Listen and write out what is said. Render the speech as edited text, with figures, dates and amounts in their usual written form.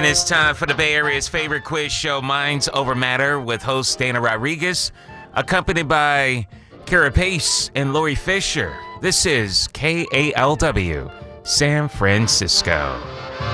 And it's time for the Bay Area's favorite quiz show, Minds Over Matter, with host Dana Rodriguez, accompanied by Kara Pace and Lori Fisher. This is KALW, San Francisco.